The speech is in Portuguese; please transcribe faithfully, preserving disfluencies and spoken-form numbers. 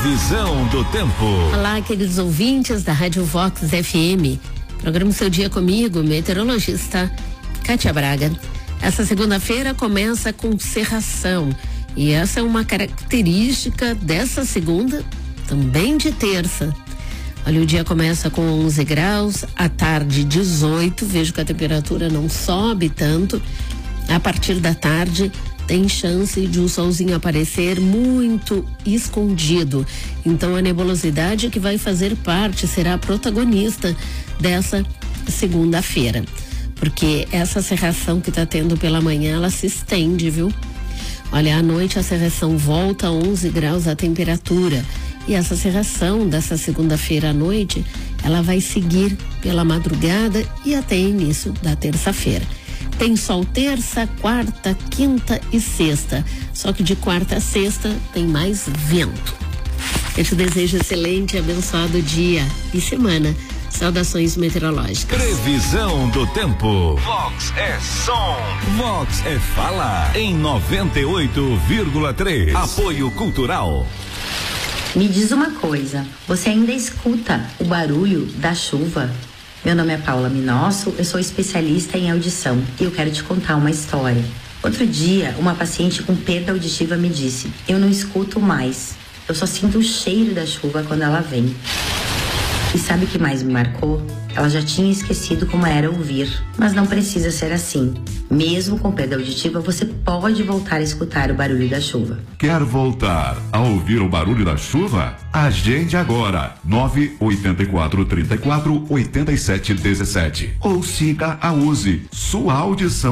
Previsão do tempo. Olá, queridos ouvintes da Rádio Vox F M. Programa Seu Dia comigo, meteorologista Kátia Braga. Essa segunda-feira começa com cerração. E essa é uma característica dessa segunda, também de terça. Olha, o dia começa com onze graus, à tarde dezoito. Vejo que a temperatura não sobe tanto. A partir da tarde tem chance de um solzinho aparecer muito escondido. Então a nebulosidade que vai fazer parte será a protagonista dessa segunda-feira. Porque essa cerração que está tendo pela manhã, ela se estende, viu? Olha, à noite a cerração volta a onze graus a temperatura. E essa cerração dessa segunda-feira à noite, ela vai seguir pela madrugada e até início da terça-feira. Tem sol terça, quarta, quinta e sexta. Só que de quarta a sexta tem mais vento. Eu te desejo excelente e abençoado dia e semana. Saudações meteorológicas. Previsão do tempo. Vox é som. Vox é fala. Em noventa e oito vírgula três. Apoio Cultural. Me diz uma coisa, você ainda escuta o barulho da chuva? Meu nome é Paula Minosso, eu sou especialista em audição e eu quero te contar uma história. Outro dia, uma paciente com perda auditiva me disse: eu não escuto mais, eu só sinto o cheiro da chuva quando ela vem. E sabe o que mais me marcou? Ela já tinha esquecido como era ouvir, mas não precisa ser assim. Mesmo com perda auditiva, você pode voltar a escutar o barulho da chuva. Quer voltar a ouvir o barulho da chuva? Agende agora, nove oito quatro, três quatro, oito sete um sete. Ou siga a Use, sua audição